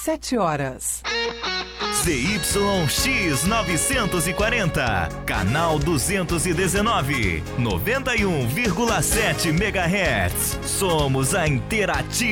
17 horas. ZYX 940, canal 219, 91,7 MHz. Somos a Interativa.